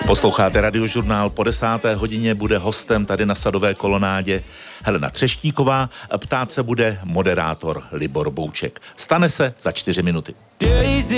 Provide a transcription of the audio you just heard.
Posloucháte Radiožurnál, po 10. hodině bude hostem tady na Sadové kolonádě Helena Třeštíková, ptát se bude moderátor Libor Bouček. Stane se za 4 minuty.